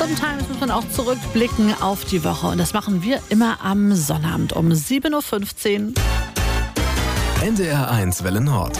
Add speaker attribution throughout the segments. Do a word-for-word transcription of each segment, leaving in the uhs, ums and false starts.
Speaker 1: sometimes muss man auch zurückblicken auf die Woche. Und das machen wir immer am Sonnabend um sieben Uhr fünfzehn.
Speaker 2: N D R eins Welle Nord.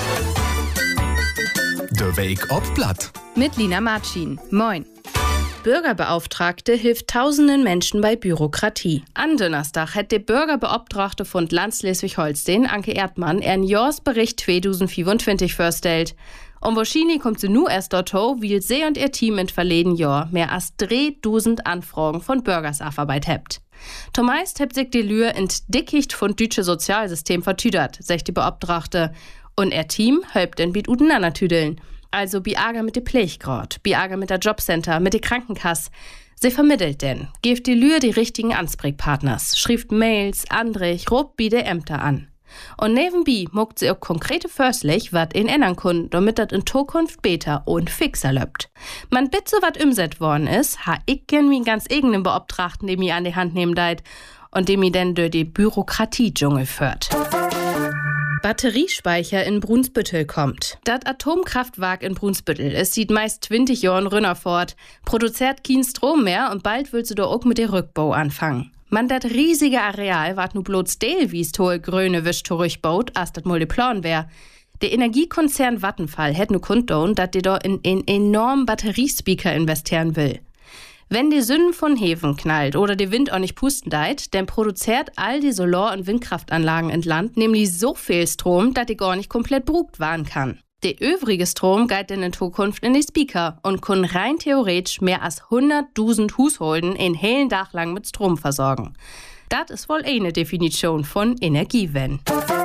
Speaker 2: Der Wake-up-Blatt.
Speaker 3: Mit Lina Marcin. Moin. Bürgerbeauftragte hilft tausenden Menschen bei Bürokratie. An Donnerstag hat der Bürgerbeauftragte von Land Schleswig-Holstein, Anke Erdmann, ihren Jahresbericht zwanzig vierundzwanzig vorstellt. Und wahrscheinlich kommt sie nur erst dorthin, weil sie und ihr Team in verleden Jahr mehr als dreitausend Anfragen von Bürgersaufarbeit habt. Zumeist habt sich die Lühr in Dickicht von deutsche Sozialsystem vertüdert, sagt die Beauftragte. Und ihr Team hilft den Biet uteinander tüdeln. Also Biager mit de Pflegegrad, Biager mit der Jobcenter, mit de Krankenkasse. Sie vermittelt denn, gebt die Lühr die richtigen Ansprechpartners, schrift Mails, Andrich, robt bi de Ämter an. Und nebenbei muckt sie auch konkrete Förstlich, wat in ändern kun, damit dat in Zukunft besser und fixer löppt. Man bitte wat umset worden is, ha ich gern mi ganz eigenen Beauftragten, den mi an die Hand nehmen deit und dem mi denn durch die Bürokratie-Dschungel führt. Batteriespeicher in Brunsbüttel kommt. Das Atomkraftwerk in Brunsbüttel, es sieht meist zwanzig Jahren rünner fort, produziert keinen Strom mehr und bald will sie da auch mit der Rückbau anfangen. Man dat riesige Areal wart nu bloß teilwies hohe grüne Wisch zurückbaut, als dat mal de Plan wär. Der Energiekonzern Vattenfall hätt nu kundtun, dat die da in en enormen Batteriespeaker investieren will. Wenn die Sünden von Häfen knallt oder der Wind auch nicht pusten deit, dann produziert all die Solar- und Windkraftanlagen in Land nämlich so viel Strom, dass die gar nicht komplett brugt waren kann. Der übrige Strom geht dann in Zukunft in die Speaker und kann rein theoretisch mehr als hunderttausend Haushalten in hellen Tag lang mit Strom versorgen. Das ist wohl eine Definition von Energiewende.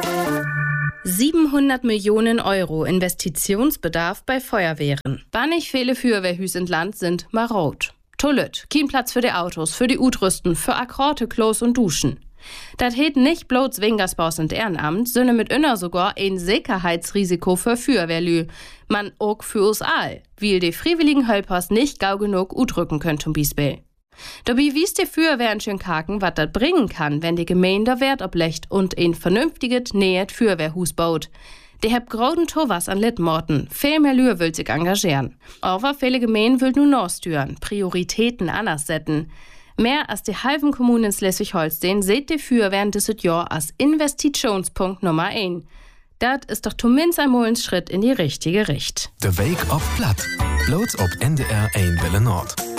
Speaker 3: siebenhundert Millionen Euro Investitionsbedarf bei Feuerwehren. Bannig viele Feuerwehrhüs in Land sind marot. Toilette, kein Platz für die Autos, für die Utrüsten, für Akkorde, Klos und Duschen. Das hätt nicht bloß Wingersbaus und Ehrenamt, sondern mit inner sogar ein Sicherheitsrisiko für Feuerwehrlü. Man auch für uns all, weil die freiwilligen Helpers nicht gau genug utrücken können zum Beispiel. Dabei wies die Feuerwehr in Schönkaken, was das bringen kann, wenn die Gemeinde Wert oblecht und ein vernünftiges, nähet Feuerwehrhus baut. Die habt großen Towas an Littmorten. Viel mehr Lühr will sich engagieren. Aber viele Gemeinden will nur nachsteuern, Prioritäten anders setzen. Mehr als die halben Kommunen in Schleswig-Holstein seht die Feuerwehr dieses Jahr als Investitionspunkt Nummer eins. Das ist doch zumindest einmal ein Schritt in die richtige Richtung.
Speaker 2: Der Wake-up-Blatt. Bloß ob N D R eins Welle Nord.